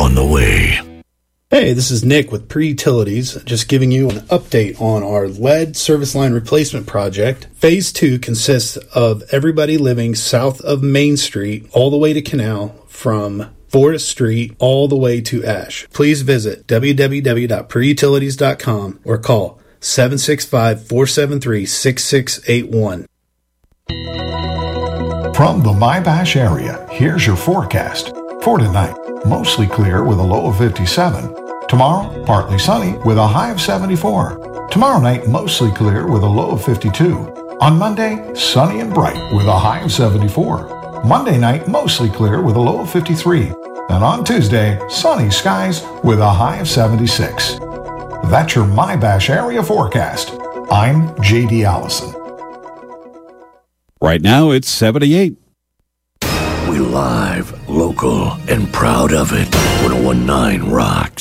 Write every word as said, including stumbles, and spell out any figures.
on the way. Hey, this is Nick with Pre-Utilities, just giving you an update on our lead service line replacement project. Phase two consists of everybody living south of Main Street all the way to Canal, from Forest Street all the way to Ash. Please visit w w w dot pre utilities dot com or call seven six five, four seven three, six six eight one. From the MyBash area, here's your forecast. For tonight, mostly clear with a low of fifty-seven. Tomorrow, partly sunny with a high of seventy-four. Tomorrow night, mostly clear with a low of fifty-two. On Monday, sunny and bright with a high of seventy-four. Monday night, mostly clear with a low of fifty-three. And on Tuesday, sunny skies with a high of seventy-six. That's your MyBash area forecast. I'm J D Allison. Right now, it's seventy-eight. We live, local, and proud of it. ten nineteen Rocks.